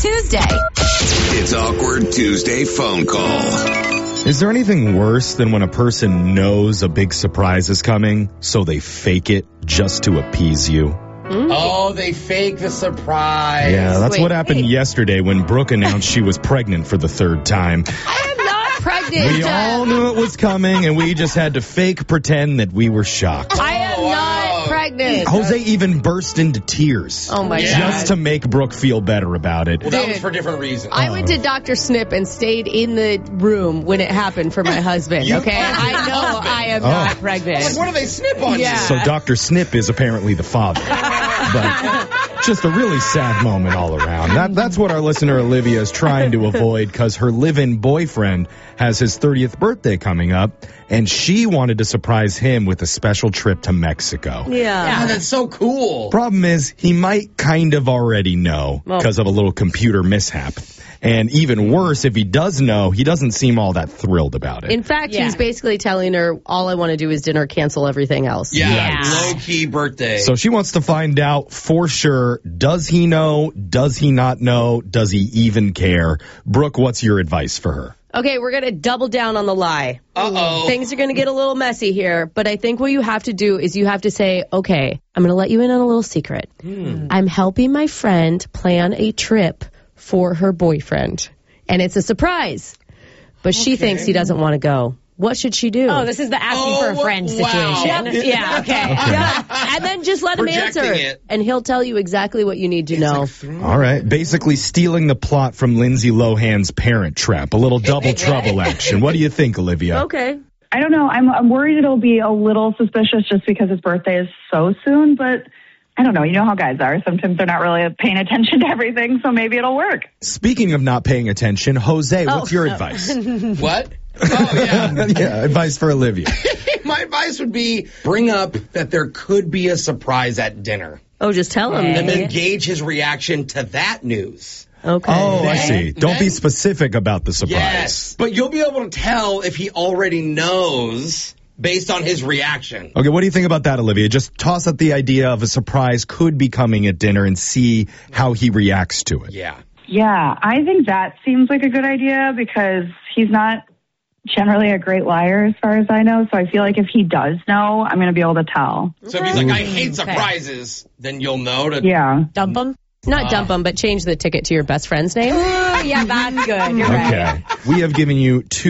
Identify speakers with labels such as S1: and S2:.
S1: Tuesday.
S2: It's Awkward Tuesday phone call.
S3: Is there anything worse than when a person knows a big surprise is coming, so they fake it just to appease you?
S4: Oh, they fake the surprise.
S3: Yeah, that's what happened yesterday when Brooke announced she was pregnant for the third time.
S1: I am not pregnant.
S3: We all knew it was coming, and we just had to fake pretend that we were shocked.
S1: I am not pregnant.
S3: Jose even burst into tears.
S1: Oh, my God.
S3: Just to make Brooke feel better about it.
S4: Well, that was for different reasons.
S1: I went to Dr. Snip and stayed in the room when it happened for my husband, okay? I know I am not pregnant.
S4: Like, what do they snip on you?
S3: So Dr. Snip is apparently the father. But just a really sad moment all around. That's what our listener Olivia is trying to avoid because her live-in boyfriend has his 30th birthday coming up, and she wanted to surprise him with a special trip to Mexico.
S1: Yeah.
S4: Oh, that's so cool.
S3: Problem is, he might kind of already know because of a little computer mishap. And even worse, if he does know, he doesn't seem all that thrilled about it.
S1: In fact, he's basically telling her, all I want to do is dinner, cancel everything else.
S4: Yeah. Low-key birthday.
S3: So she wants to find out for sure, does he know? Does he not know? Does he even care? Brooke, what's your advice for her?
S1: Okay, we're going to double down on the lie.
S4: Uh-oh.
S1: Things are going to get a little messy here, but I think what you have to do is you have to say, okay, I'm going to let you in on a little secret. I'm helping my friend plan a trip for her boyfriend, and it's a surprise, but she thinks he doesn't want to go. What should she do?
S5: Oh, this is the asking for a friend situation. Yeah, okay.
S1: And then just let him answer,
S4: it.
S1: and he'll tell you exactly what you need to know.
S3: All right. Basically stealing the plot from Lindsay Lohan's Parent Trap. A little double trouble action. What do you think, Olivia?
S1: Okay.
S6: I don't know. I'm worried it'll be a little suspicious just because his birthday is so soon, but I don't know. You know how guys are. Sometimes they're not really paying attention to everything, so maybe it'll work.
S3: Speaking of not paying attention, Jose, what's your advice?
S4: What? Oh, yeah.
S3: Yeah, advice for Olivia.
S4: My advice would be bring up that there could be a surprise at dinner.
S1: Oh, just tell him.
S4: And then gauge his reaction to that news.
S1: Okay.
S3: Oh, I see. Don't be specific about the surprise.
S4: Yes. But you'll be able to tell if he already knows based on his reaction.
S3: Okay, what do you think about that, Olivia? Just toss out the idea of a surprise could be coming at dinner and see how he reacts to it.
S4: Yeah.
S6: Yeah, I think that seems like a good idea because he's not generally a great liar as far as I know. So I feel like if he does know, I'm going to be able to tell.
S4: So if he's like, I hate surprises, then you'll know to...
S6: Yeah.
S5: Dump him?
S1: Not dump him, but change the ticket to your best friend's name.
S5: Yeah, that's good. You're right.
S3: Okay. We have given you two